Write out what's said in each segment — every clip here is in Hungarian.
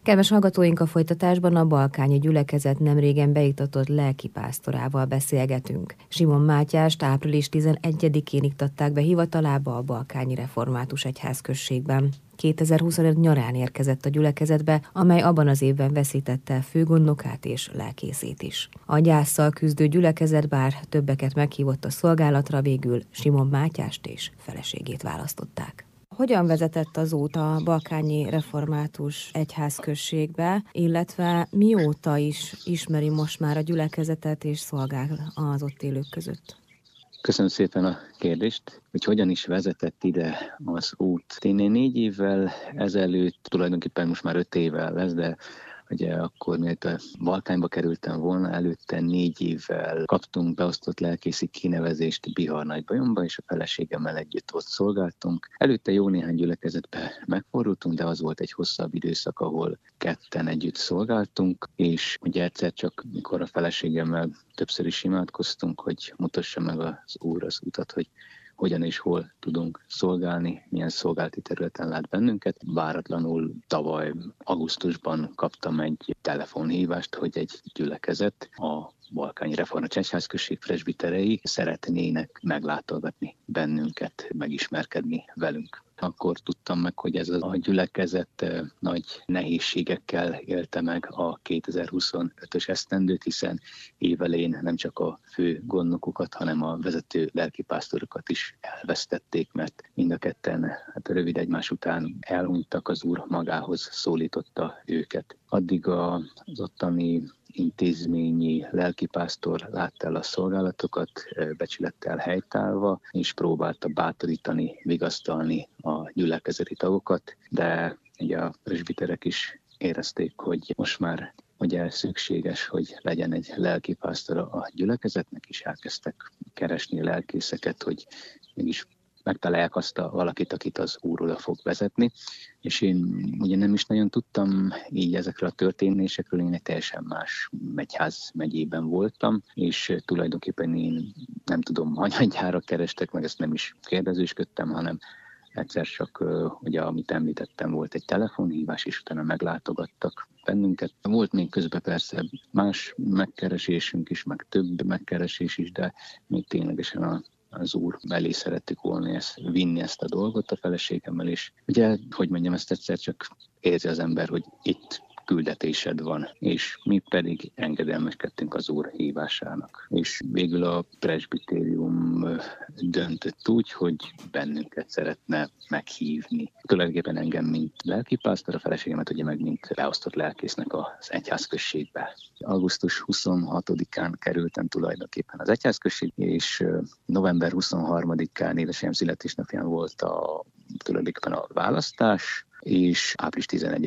Kedves hallgatóink, a folytatásban a balkányi gyülekezet nemrégen beiktatott lelkipásztorával beszélgetünk. Simon Mátyást április 11-én iktatták be hivatalába a Balkányi Református Egyházközségben. 2025 nyarán érkezett a gyülekezetbe, amely abban az évben veszítette el főgondnokát és lelkészét is. A gyásszal küzdő gyülekezet bár többeket meghívott a szolgálatra, végül Simon Mátyást és feleségét választották. Hogyan vezetett az út a Balkányi Református Egyházközségbe, illetve mióta is ismeri most már a gyülekezetet és szolgál az ott élők között? Köszönöm szépen a kérdést, hogy hogyan is vezetett ide az út. Én 4 évvel ezelőtt, tulajdonképpen most már 5 évvel lesz, de ugye akkor, mielőtt a Balkányba kerültem volna, előtte 4 évvel kaptunk beosztott lelkészi kinevezést Bihar Nagybajomba, és a feleségemmel együtt ott szolgáltunk. Előtte jó néhány gyülekezetbe megfordultunk, de az volt egy hosszabb időszak, ahol ketten együtt szolgáltunk, és ugye egyszer csak, mikor a feleségemmel többször is imádkoztunk, hogy mutassa meg az Úr az utat, hogy hogyan és hol tudunk szolgálni, milyen szolgálati területen lát bennünket. Váratlanul tavaly augusztusban kaptam egy telefonhívást, hogy egy gyülekezet, a Balkányi Református Egyházközség presbiterei szeretnének meglátogatni bennünket, megismerkedni velünk. Akkor tudtam meg, hogy ez a gyülekezet nagy nehézségekkel élte meg a 2025-ös esztendőt, hiszen évelején nem csak a fő gondnokukat, hanem a vezető lelkipásztorokat is elvesztették, mert mind a ketten rövid egymás után elhunytak, az Úr magához szólította őket. Addig az ottani intézményi lelkipásztor látta el a szolgálatokat, becsülettel helytállva, és próbálta bátorítani, vigasztalni a gyülekezeti tagokat, de ugye a presbiterek is érezték, hogy most már ugye szükséges, hogy legyen egy lelkipásztor a gyülekezetnek, és elkezdtek keresni lelkészeket, hogy mégis megtalálják azt a valakit, akit az Úr oda fog vezetni. És én ugye nem is nagyon tudtam így ezekről a történésekről, én egy teljesen más egyház megyében voltam, és tulajdonképpen én nem tudom, hanyadjára kerestek, meg ezt nem is kérdezősködtem, hanem egyszer csak, ugye amit említettem, volt egy telefonhívás, és utána meglátogattak bennünket. Volt még közben persze más megkeresésünk is, meg több megkeresés is, de még ténylegesen az Úr elé szerettük volna vinni ezt a dolgot a feleségemmel, és ugye, hogy mondjam, ezt egyszer csak érzi az ember, hogy itt küldetésed van, és mi pedig engedelmeskedtünk az Úr hívásának. És végül a presbitérium döntött úgy, hogy bennünket szeretne meghívni. Tulajdonképpen engem, mint lelkipásztor, a feleségemet ugye meg, mint beosztott lelkésznek az egyházközségbe. Augusztus 26-án kerültem tulajdonképpen az egyházközségbe, és november 23-án édesanyám születésnapján volt tulajdonképpen a választás, és április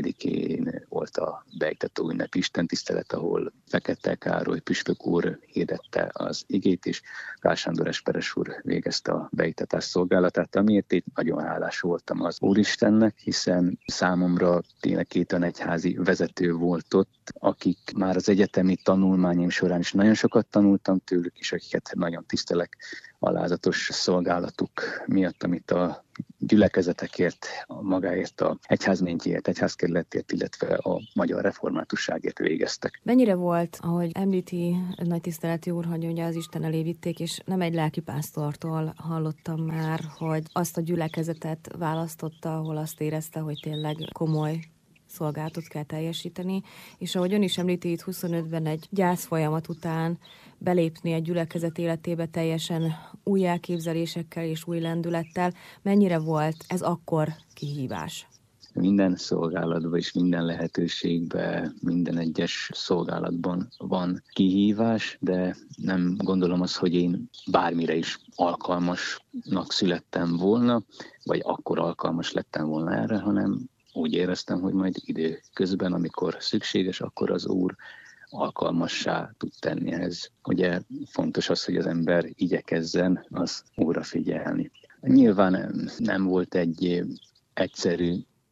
11-én volt a beiktató ünnep istentisztelet, ahol Fekete Károly püspök úr hirdette az igét, és Kál Sándor esperes úr végezte a beiktatás szolgálatát, amiért én nagyon hálás voltam az Úristennek, hiszen számomra tényleg 2 egyházi vezető volt ott, akik már az egyetemi tanulmányaim során is nagyon sokat tanultam tőlük, és akiket nagyon tisztelek alázatos szolgálatuk miatt, amit a gyülekezetekért, magáért, a egyházmentjéért, egyházkerületért, illetve a magyar reformátusságért végeztek. Mennyire volt, ahogy említi nagy tiszteleti úr, hogy ugye az Isten elé vitték, és nem egy lelkipásztortól hallottam már, hogy azt a gyülekezetet választotta, ahol azt érezte, hogy tényleg komoly szolgálatot kell teljesíteni, és ahogy ön is említi, itt 25-ben egy gyász folyamat után belépni egy gyülekezet életébe teljesen új elképzelésekkel és új lendülettel. Mennyire volt ez akkor kihívás? Minden szolgálatban és minden lehetőségben, minden egyes szolgálatban van kihívás, de nem gondolom azt, hogy én bármire is alkalmasnak születtem volna, vagy akkor alkalmas lettem volna erre, hanem úgy éreztem, hogy majd időközben, amikor szükséges, akkor az Úr alkalmassá tud tenni ehhez. Ugye fontos az, hogy az ember igyekezzen az Úrra figyelni. Nyilván nem volt egy egyszerű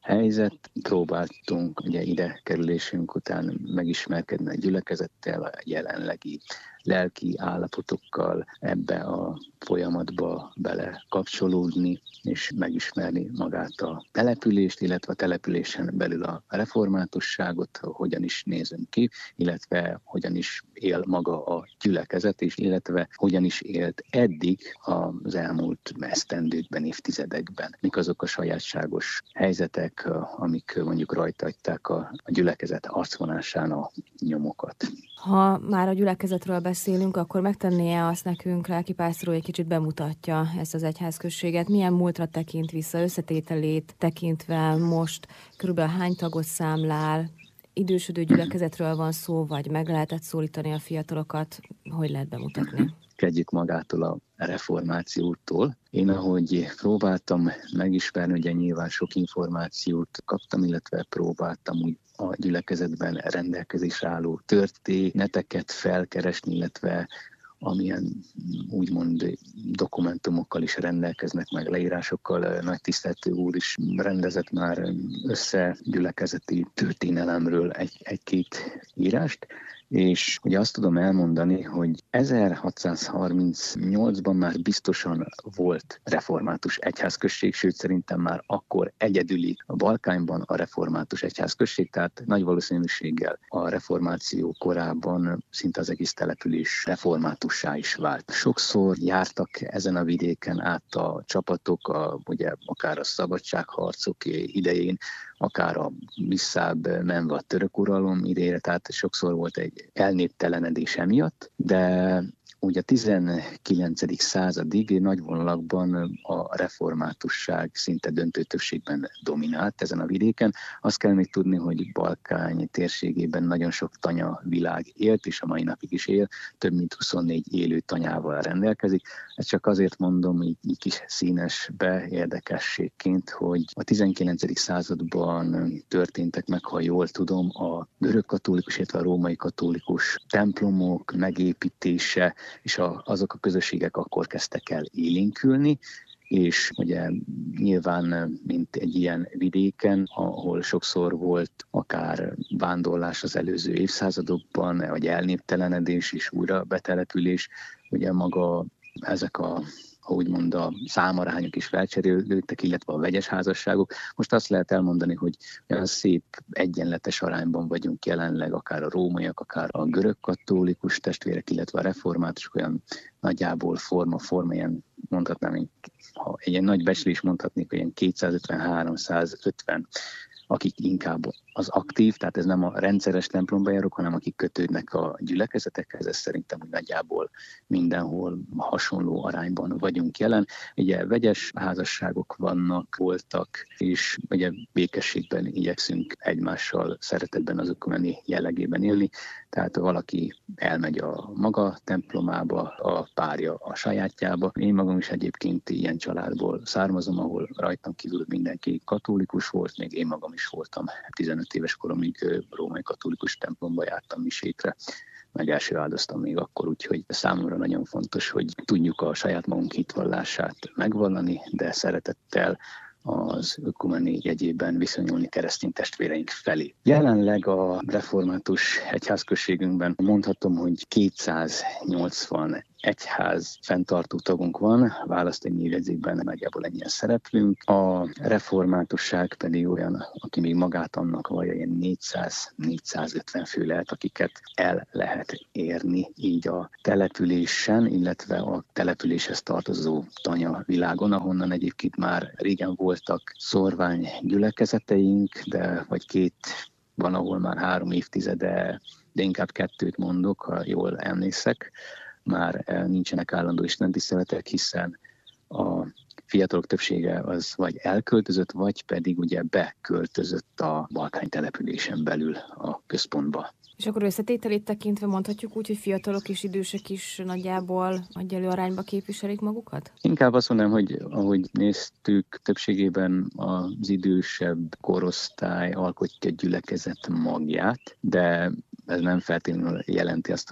helyzet. Próbáltunk ugye ide kerülésünk után megismerkedni a gyülekezettel, a jelenlegi lelki állapotokkal, ebbe a folyamatba bele kapcsolódni, és megismerni magát a települést, illetve a településen belül a reformátusságot, hogyan is nézünk ki, illetve hogyan is él maga a gyülekezet, és illetve hogyan is élt eddig az elmúlt esztendőkben, évtizedekben. Mik azok a sajátságos helyzetek, amik mondjuk rajta hagyták a gyülekezet arcvonásán a nyomokat. Ha már a gyülekezetről beszélünk, akkor megtenné-e azt nekünk, lelkipásztor, hogy egy kicsit bemutatja ezt az egyházközséget? Milyen múltra tekint vissza, összetételét tekintve most körülbelül hány tagot számlál? Idősödő gyülekezetről van szó, vagy meg lehetett szólítani a fiatalokat? Hogy lehet bemutatni? Kezdjük magától a reformációtól. Én ahogy próbáltam megismerni, ugye nyilván sok információt kaptam, illetve próbáltam úgy a gyülekezetben rendelkezésre álló történeteket felkeresni, illetve amilyen úgymond dokumentumokkal is rendelkeznek, meg leírásokkal. Nagy tiszteltő úr is rendezett már gyülekezeti történelemről egy-két írást, és ugye azt tudom elmondani, hogy 1638-ban már biztosan volt református egyházközség, sőt szerintem már akkor egyedüli a Balkányban a református egyházközség, tehát nagy valószínűséggel a reformáció korában szinte az egész település reformátussá is vált. Sokszor jártak ezen a vidéken át a csapatok, ugye akár a szabadságharcok idején, akár a visszább menve a török uralom idejére, tehát sokszor volt egy elnéptelenedés emiatt, de ugye a 19. századig nagy vonalakban a reformátusság szinte döntő többségben dominált ezen a vidéken. Azt kell még tudni, hogy Balkány térségében nagyon sok tanya világ élt, és a mai napig is él, több mint 24 élő tanyával rendelkezik. Ezt csak azért mondom így kis színesbe érdekességként, hogy a 19. században történtek meg, ha jól tudom, a görög katolikus, illetve a római katolikus templomok megépítése, és azok a közösségek akkor kezdtek el élénkülni, és ugye nyilván, mint egy ilyen vidéken, ahol sokszor volt akár vándorlás az előző évszázadokban, vagy elnéptelenedés és újra betelepülés, ugye maga ezek úgymond a számarányok is felcserélődtek, illetve a vegyes házasságok. Most azt lehet elmondani, hogy olyan szép egyenletes arányban vagyunk jelenleg, akár a rómaiak, akár a görög katolikus testvérek, illetve a reformátusok, olyan nagyjából forma ilyen mondhatnám, ha egy ilyen nagy becslés mondhatnék, olyan 250-350, akik inkább az aktív, tehát ez nem a rendszeres templomba járok, hanem akik kötődnek a gyülekezetekhez, ez szerintem úgy nagyjából mindenhol hasonló arányban vagyunk jelen. Ugye vegyes házasságok voltak, és ugye békességben igyekszünk egymással szeretetben az ökumeni jellegében élni, tehát valaki elmegy a maga templomába, a párja a sajátjába. Én magam is egyébként ilyen családból származom, ahol rajtam kívül mindenki katolikus volt, még én magam is voltam 15 éves koromig római katolikus templomba jártam misékre, meg első áldoztam még akkor, úgyhogy számomra nagyon fontos, hogy tudjuk a saját magunk hitvallását megvallani, de szeretettel az ökumeni jegyében viszonyulni keresztény testvéreink felé. Jelenleg a református egyházközségünkben mondhatom, hogy 280 egyház fenntartó tagunk van, választónévjegyzékben nagyjából ennyien szereplünk. A reformátusság pedig olyan, aki még magát annak vallja, ilyen 400-450 fő lehet, akiket el lehet érni így a településen, illetve a településhez tartozó tanya világon, ahonnan egyébként már régen voltak szorvány gyülekezeteink, de vagy van, ahol már 3 évtizede, de inkább 2 mondok, ha jól emlékszek, már nincsenek állandó istentiszteletek, hiszen a fiatalok többsége az vagy elköltözött, vagy pedig ugye beköltözött a Balkány településen belül a központba. És akkor összetételét tekintve mondhatjuk úgy, hogy fiatalok és idősek is nagyjából egyenlő arányba képviselik magukat? Inkább azt mondanám, hogy ahogy néztük, többségében az idősebb korosztály alkotja a gyülekezet magját, de ez nem feltétlenül jelenti azt, hogy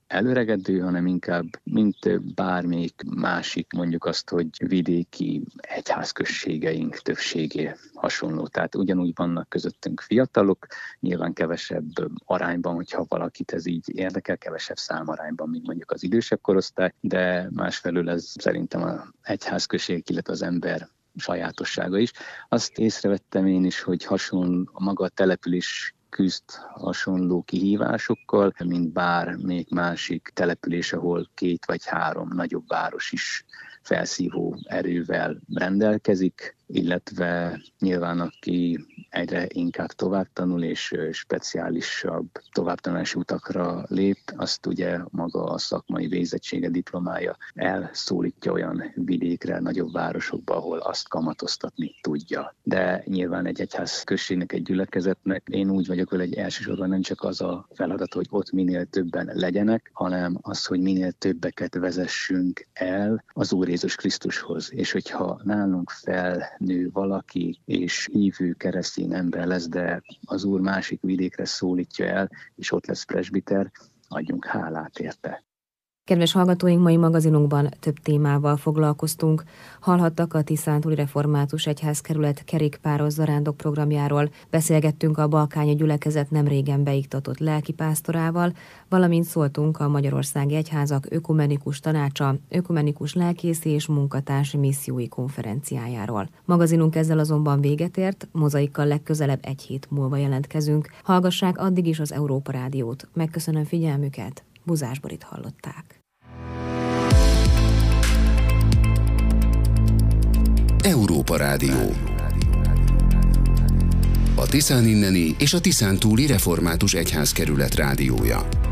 előregedő, hanem inkább, mint bármelyik másik, mondjuk azt, hogy vidéki egyházközségeink többségé hasonló. Tehát ugyanúgy vannak közöttünk fiatalok, nyilván kevesebb arányban, hogyha valakit ez így érdekel, kevesebb számarányban, mint mondjuk az idősebb korosztály, de másfelől ez szerintem az egyházközség, illetve az ember sajátossága is. Azt észrevettem én is, hogy hasonló maga a település küzd hasonló kihívásokkal, mint bármelyik másik település, ahol 2 vagy 3 nagyobb város is felszívó erővel rendelkezik, illetve nyilván aki egyre inkább tovább tanul és speciálisabb továbbtanulási utakra lép, azt ugye maga a szakmai végzettsége, diplomája elszólítja olyan vidékre, nagyobb városokba, ahol azt kamatoztatni tudja. De nyilván egy egyházközségnek, egy gyülekezetnek én úgy vagyok vele, hogy elsősorban nem csak az a feladat, hogy ott minél többen legyenek, hanem az, hogy minél többeket vezessünk el az Úr Jézus Krisztushoz. És hogyha nálunk felnő valaki, és hívő keresztény ember lesz, de az Úr másik vidékre szólítja el, és ott lesz presbiter, adjunk hálát érte. Kedves hallgatóink, mai magazinunkban több témával foglalkoztunk. Hallhattak a Tiszántúli Református Egyházkerület kerékpáros zarándok programjáról, beszélgettünk a balkányi gyülekezet nemrégen beiktatott lelkipásztorával, valamint szóltunk a Magyarországi Egyházak Ökumenikus Tanácsa, Ökumenikus Lelkészi és Munkatársi Missziói Konferenciájáról. Magazinunk ezzel azonban véget ért, Mozaikkal legközelebb 1 hét múlva jelentkezünk. Hallgassák addig is az Európa Rádiót. Megköszönöm figyelmüket, Buzás Borit hallották. Európa Rádió. A Tiszán inneni és a Tiszántúli Református Egyházkerület rádiója.